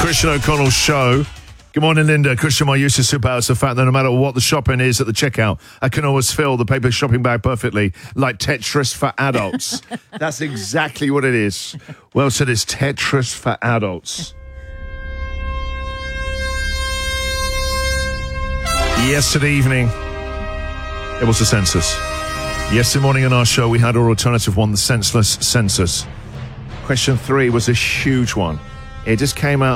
Christian O'Connell's show. Good morning, Linda. Christian, my use of superpower is the fact that no matter what the shopping is at the checkout, I can always fill the paper shopping bag perfectly, like Tetris for adults. That's exactly what it is. Well said, it's Tetris for adults. Yesterday evening, it was the census. Yesterday morning on our show, we had our alternative one, the senseless census. Question 3 was a huge one. It just came out